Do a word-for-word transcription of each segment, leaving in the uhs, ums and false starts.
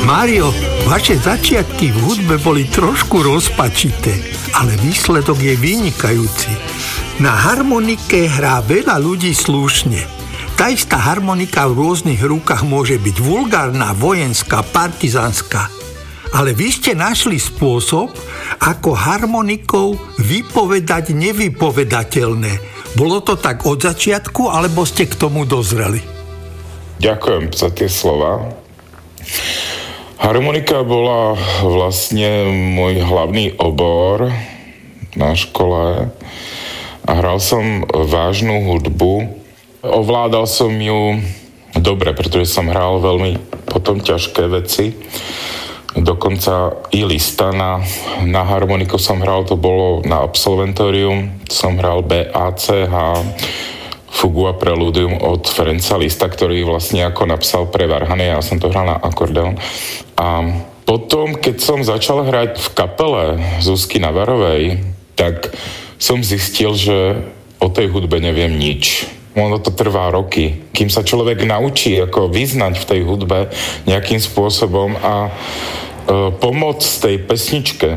Mário, vaše začiatky v hudbe boli trošku rozpačité, ale výsledok je vynikajúci. Na harmonike hrá veľa ľudí slušne. Tá istá harmonika v rôznych rukách môže byť vulgárna, vojenská, partizánska. Ale vy ste našli spôsob, ako harmonikou vypovedať nevypovedateľné. Bolo to tak od začiatku, alebo ste k tomu dozreli? Ďakujem za tie slova. Harmonika bola vlastne môj hlavný obor na škole a hral som vážnu hudbu. Ovládal som ju dobre, pretože som hral veľmi potom ťažké veci. Dokonca i lista na, na harmoniku som hral, to bolo na absolventórium. Som hral B A C H, Fugu a Preludium od Ferenca Lista, ktorý vlastne ako napsal pre varhany, ja som to hral na akordeón. A potom, keď som začal hrať v kapele Zuzky Navarovej, tak som zistil, že o tej hudbe neviem nič. Ono to trvá roky, kým sa človek naučí ako vyznať v tej hudbe nejakým spôsobom a e, pomôcť tej pesničke e,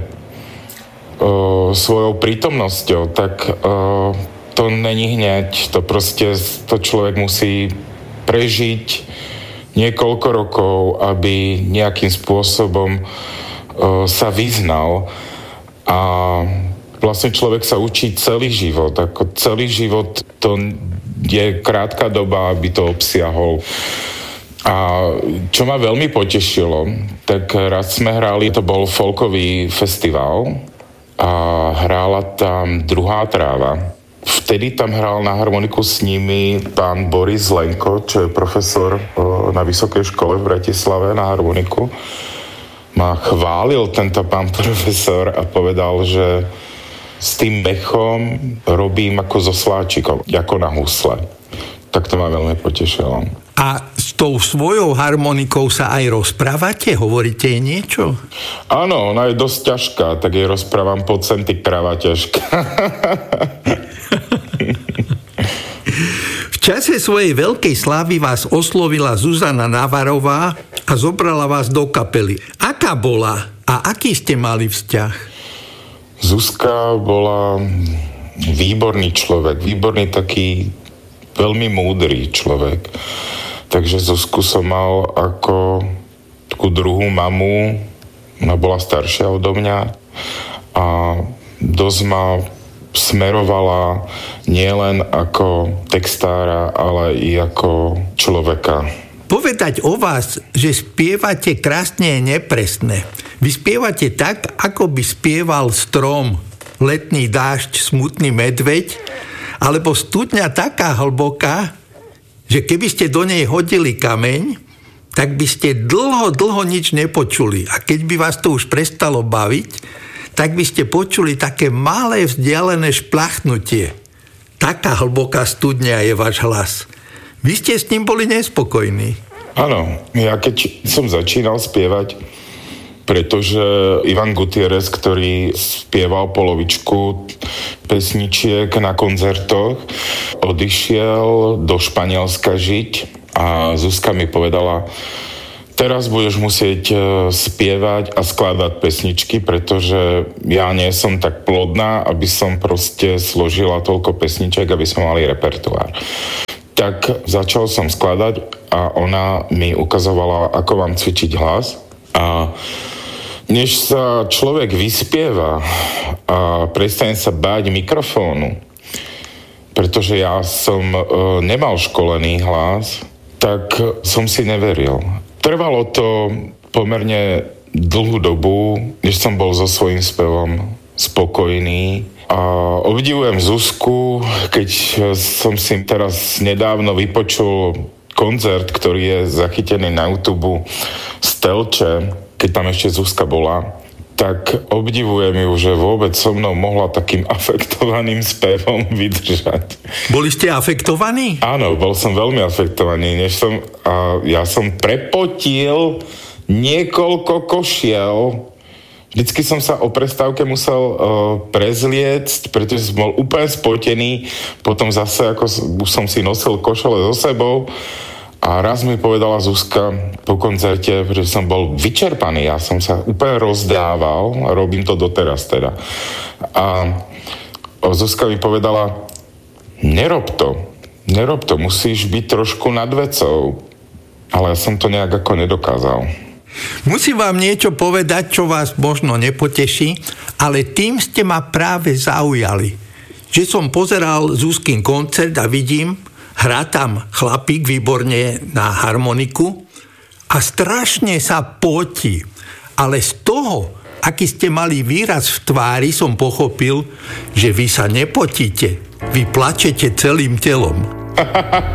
svojou prítomnosťou, tak e, to není hneď, to proste to človek musí prežiť niekoľko rokov, aby nejakým spôsobom uh, sa vyznal. A vlastne človek sa učí celý život. Ako celý život to je krátka doba, aby to obsiahol. A čo ma veľmi potešilo, tak raz sme hrali, to bol folkový festival a hrála tam Druhá tráva. Vtedy tam hral na harmoniku s nimi pán Boris Lenko, čo je profesor na Vysokej škole v Bratislave na harmoniku. Ma chválil tento pán profesor a povedal, že s tým mechom robím ako so sláčikom, ako na husle. Tak to ma veľmi potešilo. A s tou svojou harmonikou sa aj rozprávate? Hovoríte jej niečo? Áno, ona je dosť ťažká, tak jej rozprávam po centy kráva ťažká. V čase svojej veľkej slávy vás oslovila Zuzana Navarová a zobrala vás do kapely. Aká bola a aký ste mali vzťah? Zuzka bola výborný človek, výborný taký veľmi múdry človek. Takže Zuzku som mal ako takú druhú mamu, ona bola staršia odo mňa a dosť ma smerovala nielen ako textára, ale i ako človeka. Povedať o vás, že spievate krásne je nepresné. Vy spievate tak, ako by spieval strom, letný dážď, smutný medveď, alebo studňa taká hlboká, že keby ste do nej hodili kameň, tak by ste dlho, dlho nič nepočuli. A keď by vás to už prestalo baviť, tak by ste počuli také malé vzdialené šplachnutie. Taká hlboká studňa je váš hlas. Vy ste s ním boli nespokojní. Áno, ja keď som začínal spievať, pretože Ivan Gutierrez, ktorý spieval polovičku pesničiek na koncertoch, odišiel do Španielska žiť a Zuzka mi povedala, teraz budeš musieť spievať a skladať pesničky, pretože ja nie som tak plodná, aby som proste složila toľko pesniček, aby sme mali repertoár. Tak začal som skladať a ona mi ukazovala, ako mám cvičiť hlas. A než sa človek vyspieva a prestane sa báť mikrofónu, pretože ja som e, nemal školený hlas, tak som si neveril. Trvalo to pomerne dlhú dobu, než som bol so svojím spevom spokojný. A obdivujem Zuzku, keď som si teraz nedávno vypočul koncert, ktorý je zachytený na YouTube z Telče, keď tam ešte Zuzka bola, tak obdivujem ju, že vôbec so mnou mohla takým afektovaným spevom vydržať. Boli ste afektovaní? Áno, bol som veľmi afektovaný. Než som, a ja som prepotil niekoľko košiel. Vždycky som sa o prestávke musel uh, prezliecť, pretože som bol úplne spotený. Potom zase, ako už som si nosil košele so sebou A raz mi povedala Zuzka po koncerte, že som bol vyčerpaný, ja som sa úplne rozdával a robím to doteraz teda. A Zuzka mi povedala, nerob to, nerob to, musíš byť trošku nad vecou. Ale ja som to nejak ako nedokázal. Musím vám niečo povedať, čo vás možno nepoteší, ale tým ste ma práve zaujali. Že som pozeral Zuzkin koncert a vidím, hrá tam chlapík výborne na harmoniku a strašne sa potí. Ale z toho, aký ste mali výraz v tvári, som pochopil, že vy sa nepotíte. Vy plačete celým telom.